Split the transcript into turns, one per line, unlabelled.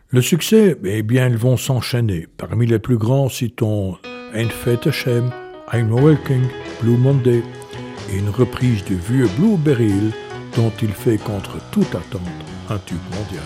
Le succès, eh bien, ils vont s'enchaîner. Parmi les plus grands, citons Ain't Fate a Shame, I'm Walking, Blue Monday, et une reprise du vieux Blueberry Hill dont il fait contre toute attente un tube mondial.